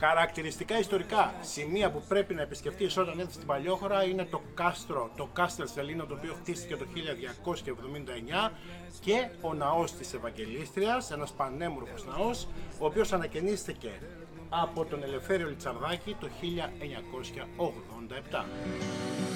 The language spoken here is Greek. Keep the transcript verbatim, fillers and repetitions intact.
Χαρακτηριστικά ιστορικά σημεία που πρέπει να επισκεφτείς όταν έρθεις στην Παλιόχώρα είναι το κάστρο, το Κάστελ Σελήνο, το οποίο χτίστηκε το χίλια διακόσια εβδομήντα εννιά, και ο ναός της Ευαγγελίστριας, ένας πανέμορφος ναός, ο οποίος ανακαινίστηκε από τον Ελευθέριο Λιτσαρδάκη το χίλια εννιακόσια ογδόντα επτά.